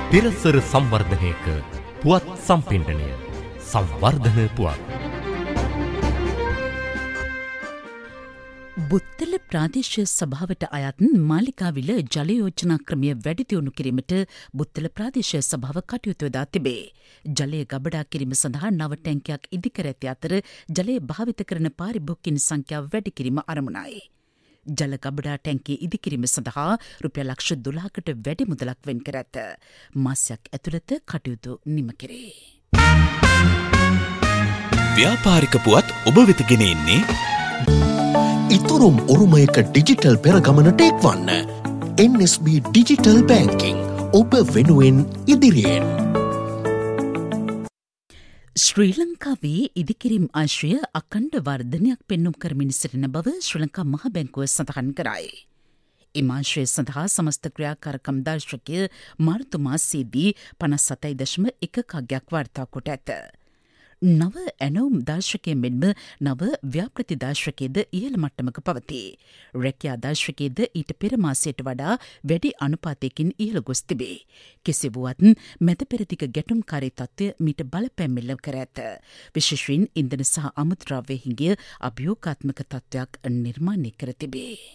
තිරසර සංවර්ධනයක පුවත් සම්පින්ඩනය සංවර්ධන පුවත්. බුත්තල ප්‍රාදේශීය සභාවට අයත් මාලිකාවිල ජල යෝජනා ක්‍රමය වැඩි දියුණු කිරීමට බුත්තල ප්‍රාදේශීය සභාව කටයුතු යොදා තිබේ. ජලය ගබඩා කිරීම සඳහා නව ටැංකියක් ඉදිකර ඇති අතර ජලය භාවිත කරන පාරිභෝගිකයන් සංඛ්‍යාව වැඩි කිරීම අරමුණයි. ජල ගබඩා ටැංකිය ඉදිකිරීම සඳහා රුපියල් ලක්ෂ 12කට වැඩි මුදලක් වෙන් කර ඇත. මාසයක් ඇතුළත කටයුතු නිම කෙරේ. ව්‍යාපාරික පුවත් ඔබ වෙත ගෙන එන්නේ ඉතුරුම් උරුමයක ඩිජිටල් පෙරගමනට එක්වන්න. NSB ඩිජිටල් බැංකිං ඔබ වෙනුවෙන් ඉදිරියෙන්. ශ්‍රී ලංකාවේ ඉදිකිරීම් ආශ්‍රය අඛණ්ඩ වර්ධනයක් පෙන්නුම් කරමින් සිටින බව ශ්‍රී ලංකා මහ බැංකුව සඳහන් කරයි. එම ආශ්‍රය සඳහා සමස්ත ක්‍රියාකාරකම් දාර්ශනිකය මාර්තු මාසයේදී 57.1 කගයක් වාර්තා කොට ඇත. නව ඇනවුම් දාර්ශකය මෙන්ම නව ව්‍යාපෘති දාර්ශකයේද ඉහළ මට්ටමක පවතී. රැකියා දාර්ශකයේද ඊට පෙර මාසයට වඩා වැඩි අනුපාතයකින් ඉහළ ගොස් තිබේ. කෙසේ වුවත් මැද පෙරදිග ගැටුම්කාරී තත්ත්වය මීට බලපෑම් එල්ල කර ඇත. විශේෂයෙන් ඉන්ධන සහ අමුද්‍රව්‍ය හිඟය අභියෝගාත්මක තත්ත්වයක් නිර්මාණය කර තිබේ.